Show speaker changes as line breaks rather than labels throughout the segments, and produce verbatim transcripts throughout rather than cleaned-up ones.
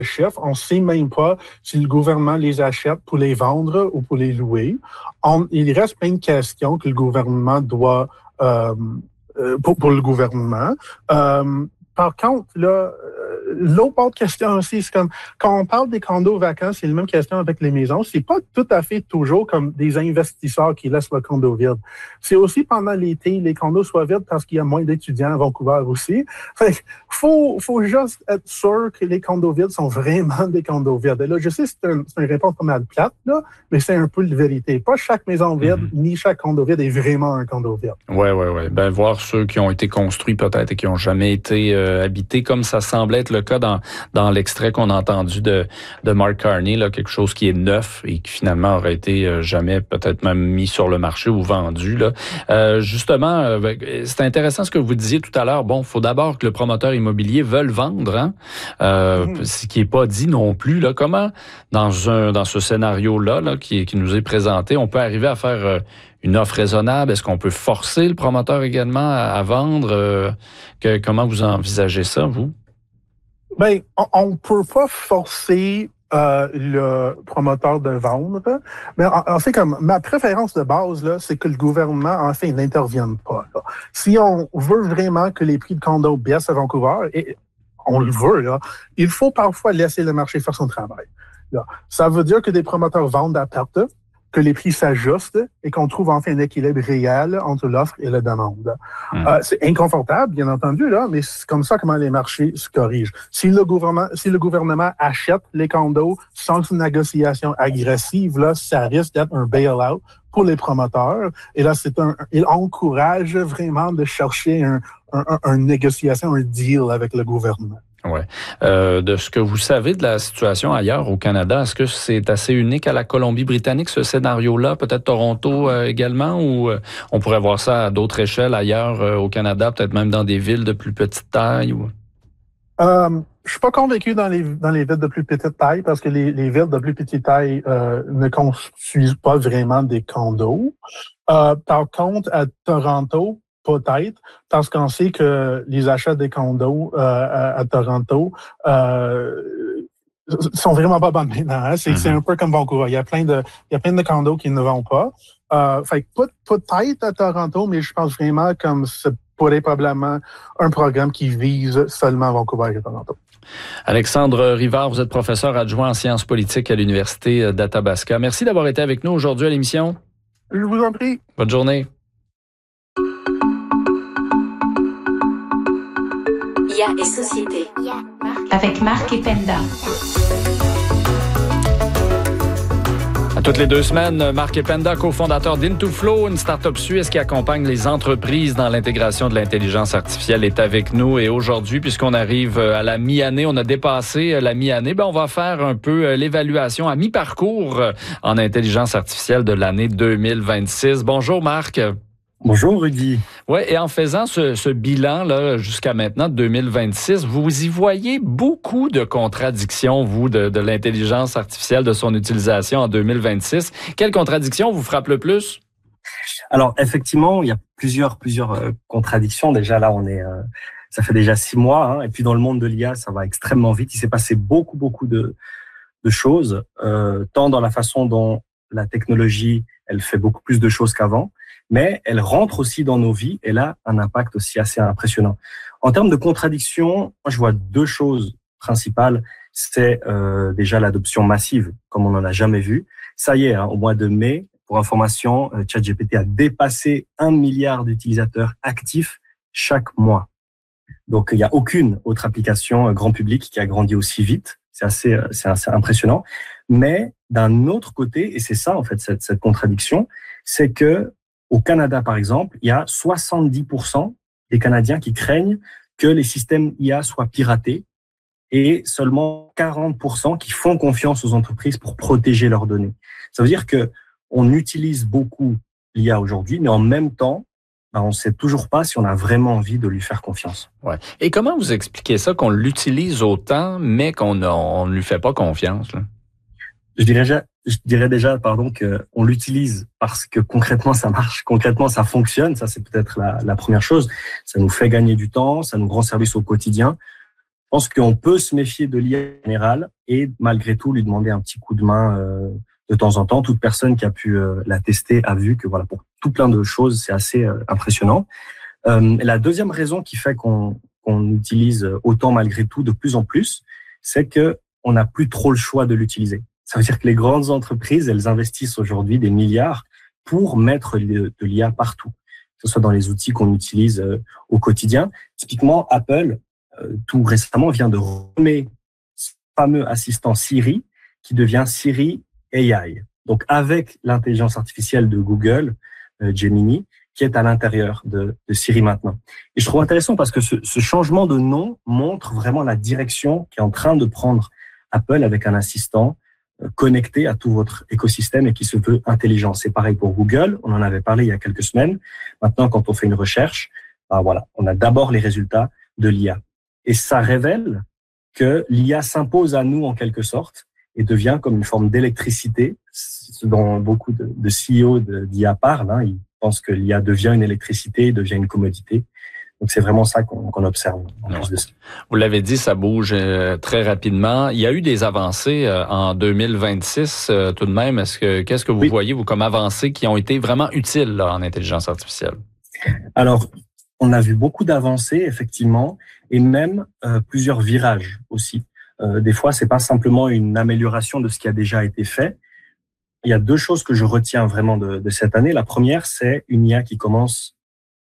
chiffres. On ne sait même pas si le gouvernement les achète pour les vendre ou pour les louer. On, il reste plein de questions que le gouvernement doit, euh, pour, pour le gouvernement. Euh, par contre, là, l'autre question aussi, c'est comme, quand on parle des condos vacants, c'est la même question avec les maisons. C'est pas tout à fait toujours comme des investisseurs qui laissent le condo vide. C'est aussi pendant l'été, les condos soient vides parce qu'il y a moins d'étudiants à Vancouver aussi. Fait qu'il faut, faut juste être sûr que les condos vides sont vraiment des condos vides. Et là, je sais que c'est, un, c'est une réponse pas mal plate, là, mais c'est un peu la vérité. Pas chaque maison vide, mm-hmm. ni chaque condo vide est vraiment un condo vide.
Oui, oui, oui. Ben, voir ceux qui ont été construits peut-être et qui n'ont jamais été euh, habités, comme ça semblait être le cas dans, dans l'extrait qu'on a entendu de, de Mark Carney, là, quelque chose qui est neuf et qui finalement aurait été euh, jamais peut-être même mis sur le marché ou vendu. Là. Euh, justement, euh, c'est intéressant ce que vous disiez tout à l'heure. Bon, il faut d'abord que le promoteur immobilier veuille vendre, hein? euh, mmh. ce qui n'est pas dit non plus. Là. Comment, dans, un, dans ce scénario-là là, qui, qui nous est présenté, on peut arriver à faire euh, une offre raisonnable? Est-ce qu'on peut forcer le promoteur également à, à vendre? Euh, que, comment vous envisagez ça, vous?
Ben, on ne peut pas forcer euh, le promoteur de vendre, mais en, en fait, comme ma préférence de base, là, c'est que le gouvernement, en fait, n'intervienne pas. Là. Si on veut vraiment que les prix de condos baissent à Vancouver, et on le veut, là, il faut parfois laisser le marché faire son travail. Là. Ça veut dire que des promoteurs vendent à perte, que les prix s'ajustent et qu'on trouve enfin un équilibre réel entre l'offre et la demande. Mmh. Euh, c'est inconfortable, bien entendu, là, mais c'est comme ça comment les marchés se corrigent. Si le gouvernement, si le gouvernement achète les condos sans une négociation agressive, là, ça risque d'être un bail-out pour les promoteurs. Et là, c'est un, il encourage vraiment de chercher un, un, un, une négociation, un deal avec le gouvernement.
Ouais. Euh, de ce que vous savez de la situation ailleurs au Canada, est-ce que c'est assez unique à la Colombie-Britannique, ce scénario-là? Peut-être Toronto euh, également, ou euh, on pourrait voir ça à d'autres échelles ailleurs euh, au Canada, peut-être même dans des villes de plus petite taille? Ou...
Euh, je suis pas convaincu dans les dans les villes de plus petite taille parce que les, les villes de plus petite taille euh, ne construisent pas vraiment des condos. Euh, par contre, à Toronto, peut-être, parce qu'on sait que les achats des condos euh, à, à Toronto euh, sont vraiment pas bonnes maintenant. Hein? C'est, mm-hmm. c'est un peu comme Vancouver. Il y a plein de, il y a plein de condos qui ne vont pas. Euh, fait que peut-être à Toronto, mais je pense vraiment comme ce pourrait probablement un programme qui vise seulement Vancouver et Toronto.
Alexandre Rivard, vous êtes professeur adjoint en sciences politiques à l'Université d'Athabasca. Merci d'avoir été avec nous aujourd'hui à l'émission.
Je vous en prie.
Bonne journée.
I A et Société, avec Marc et Penda.
À toutes les deux semaines, Marc et Penda, cofondateur d'Intoflow, une start-up suisse qui accompagne les entreprises dans l'intégration de l'intelligence artificielle, est avec nous. Et aujourd'hui, puisqu'on arrive à la mi-année, on a dépassé la mi-année, ben on va faire un peu l'évaluation à mi-parcours en intelligence artificielle de l'année deux mille vingt-six. Bonjour Marc.
Bonjour Rudy.
Oui, et en faisant ce, ce bilan là jusqu'à maintenant de deux mille vingt-six, vous y voyez beaucoup de contradictions, vous, de, de l'intelligence artificielle, de son utilisation en deux mille vingt-six. Quelle contradiction vous frappe le plus?
Alors effectivement, il y a plusieurs plusieurs euh, contradictions. Déjà là, on est, euh, ça fait déjà six mois, hein, et puis dans le monde de l'I A, ça va extrêmement vite. Il s'est passé beaucoup beaucoup de de choses, euh, tant dans la façon dont la technologie, elle fait beaucoup plus de choses qu'avant, mais elle rentre aussi dans nos vies et elle a un impact aussi assez impressionnant. En termes de contradiction, moi, je vois deux choses principales. C'est euh, déjà l'adoption massive, comme on n'en a jamais vu. Ça y est, hein, au mois de mai, pour information, euh, ChatGPT a dépassé un milliard d'utilisateurs actifs chaque mois. Donc, il n'y a aucune autre application euh, grand public qui a grandi aussi vite. C'est assez, euh, c'est assez impressionnant. Mais d'un autre côté, et c'est ça en fait cette, cette contradiction, c'est que au Canada, par exemple, il y a soixante-dix pour cent des Canadiens qui craignent que les systèmes I A soient piratés et seulement quarante pour cent qui font confiance aux entreprises pour protéger leurs données. Ça veut dire que on utilise beaucoup l'I A aujourd'hui, mais en même temps, ben, on ne sait toujours pas si on a vraiment envie de lui faire confiance.
Ouais. Et comment vous expliquez ça, qu'on l'utilise autant, mais qu'on ne lui fait pas confiance, là?
Je dirais déjà, je dirais déjà, pardon, que on l'utilise parce que concrètement ça marche, concrètement ça fonctionne. Ça c'est peut-être la, la première chose. Ça nous fait gagner du temps, ça nous rend service au quotidien. pense qu'on peut se méfier de l'I A en général et malgré tout lui demander un petit coup de main euh, de temps en temps. Toute personne qui a pu euh, la tester a vu que voilà, pour tout plein de choses, c'est assez euh, impressionnant. Euh, la deuxième raison qui fait qu'on, qu'on utilise autant malgré tout de plus en plus, c'est que on n'a plus trop le choix de l'utiliser. Ça veut dire que les grandes entreprises, elles investissent aujourd'hui des milliards pour mettre de l'I A partout, que ce soit dans les outils qu'on utilise euh, au quotidien. Typiquement, Apple, euh, tout récemment, vient de remettre ce fameux assistant Siri qui devient Siri A I. Donc, avec l'intelligence artificielle de Google, euh, Gemini, qui est à l'intérieur de, de Siri maintenant. Et je trouve intéressant parce que ce, ce changement de nom montre vraiment la direction qu'est en train de prendre Apple avec un assistant euh, connecté à tout votre écosystème et qui se veut intelligent. C'est pareil pour Google. On en avait parlé il y a quelques semaines. Maintenant, quand on fait une recherche, ben voilà, on a d'abord les résultats de l'I A. Et ça révèle que l'I A s'impose à nous en quelque sorte et devient comme une forme d'électricité, ce dont beaucoup de, de C E O de, d'I A parlent. Hein. Ils pensent que l'I A devient une électricité, devient une commodité. Donc, c'est vraiment ça qu'on, qu'on observe. En plus de ça.
Vous l'avez dit, ça bouge euh, très rapidement. Il y a eu des avancées euh, en deux mille vingt-six euh, tout de même. Est-ce que, qu'est-ce que vous oui. voyez, vous, comme avancées qui ont été vraiment utiles là, en intelligence artificielle?
Alors, on a vu beaucoup d'avancées, effectivement, et même euh, plusieurs virages aussi. Euh, des fois, c'est pas simplement une amélioration de ce qui a déjà été fait. Il y a deux choses que je retiens vraiment de, de cette année. La première, c'est une I A qui commence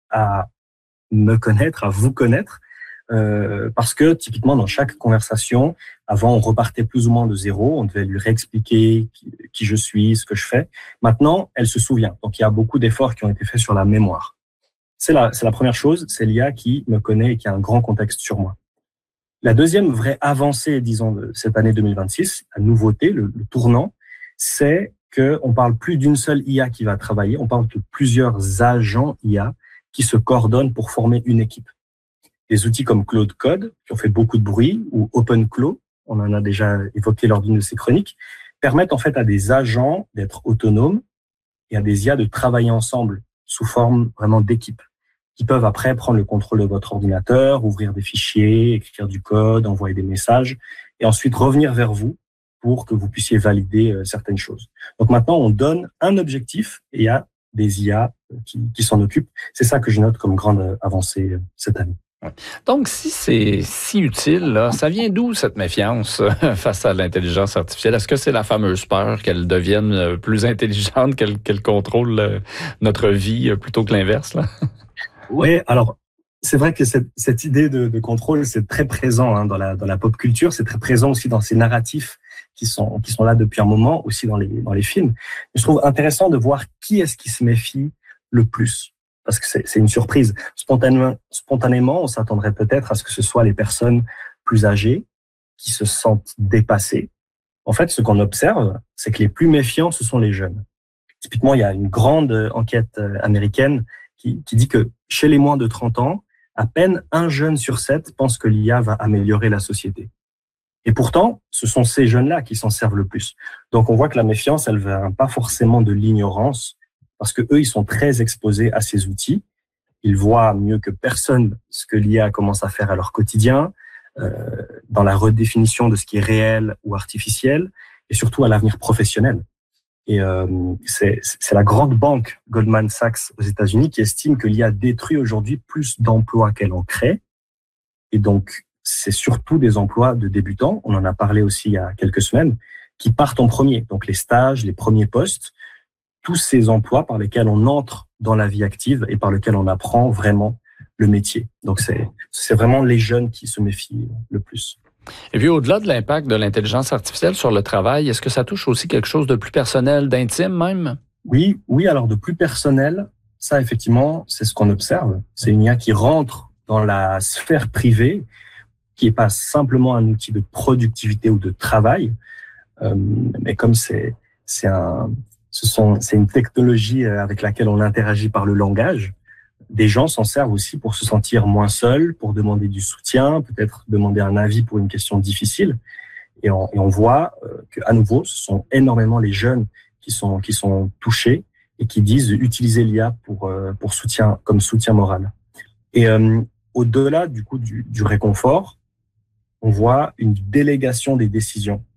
à me connaître, à vous connaître, euh, parce que typiquement dans chaque conversation, avant on repartait plus ou moins de zéro, on devait lui réexpliquer qui, qui je suis, ce que je fais. Maintenant, elle se souvient. Donc il y a beaucoup d'efforts qui ont été faits sur la mémoire. C'est la, c'est la première chose, c'est l'I A qui me connaît et qui a un grand contexte sur moi. La deuxième vraie avancée, disons, de cette année deux mille vingt-six, la nouveauté, le, le tournant, c'est qu'on parle plus d'une seule I A qui va travailler, on parle de plusieurs agents I A qui se coordonnent pour former une équipe. Des outils comme Claude Code, qui ont fait beaucoup de bruit, ou OpenClaw, on en a déjà évoqué lors d'une de ces chroniques, permettent en fait à des agents d'être autonomes et à des I A de travailler ensemble sous forme vraiment d'équipe, qui peuvent après prendre le contrôle de votre ordinateur, ouvrir des fichiers, écrire du code, envoyer des messages, et ensuite revenir vers vous pour que vous puissiez valider certaines choses. Donc maintenant, on donne un objectif et il y a des I A qui, qui s'en occupent. C'est ça que je note comme grande avancée cette année.
Donc, si c'est si utile, là, ça vient d'où cette méfiance face à l'intelligence artificielle? Est-ce que c'est la fameuse peur qu'elle devienne plus intelligente, qu'elle, qu'elle contrôle notre vie plutôt que l'inverse, là?
Oui, alors c'est vrai que cette, cette idée de, de contrôle, c'est très présent hein, dans la dans la pop culture, c'est très présent aussi dans ces narratifs qui sont qui sont là depuis un moment, aussi dans les dans les films. Je trouve intéressant de voir qui est-ce qui se méfie le plus, parce que c'est, c'est une surprise. Spontanément, spontanément, on s'attendrait peut-être à ce que ce soit les personnes plus âgées qui se sentent dépassées. En fait, ce qu'on observe, c'est que les plus méfiants, ce sont les jeunes. Typiquement, il y a une grande enquête américaine qui, qui dit que chez les moins de trente ans, à peine un jeune sur sept pense que l'I A va améliorer la société. Et pourtant, ce sont ces jeunes-là qui s'en servent le plus. Donc, on voit que la méfiance, elle vient pas forcément de l'ignorance, parce que eux, ils sont très exposés à ces outils. Ils voient mieux que personne ce que l'I A commence à faire à leur quotidien, euh, dans la redéfinition de ce qui est réel ou artificiel, et surtout à l'avenir professionnel. Et euh, c'est, c'est la grande banque Goldman Sachs aux États-Unis qui estime que l'I A détruit aujourd'hui plus d'emplois qu'elle en crée. Et donc, c'est surtout des emplois de débutants, on en a parlé aussi il y a quelques semaines, qui partent en premier. Donc, les stages, les premiers postes, tous ces emplois par lesquels on entre dans la vie active et par lesquels on apprend vraiment le métier. Donc, c'est, c'est vraiment les jeunes qui se méfient le plus.
Et puis, au-delà de l'impact de l'intelligence artificielle sur le travail, est-ce que ça touche aussi quelque chose de plus personnel, d'intime même?
Oui, oui. Alors, de plus personnel, ça, effectivement, c'est ce qu'on observe. C'est une I A qui rentre dans la sphère privée, qui n'est pas simplement un outil de productivité ou de travail, euh, mais comme c'est, c'est un, ce sont, c'est une technologie avec laquelle on interagit par le langage, des gens s'en servent aussi pour se sentir moins seuls, pour demander du soutien, peut-être demander un avis pour une question difficile. Et on, et on voit euh, qu'à nouveau, ce sont énormément les jeunes qui sont, qui sont touchés et qui disent utiliser l'I A pour, euh, pour soutien, comme soutien moral. Et euh, au-delà du coup du, du réconfort, on voit une délégation des décisions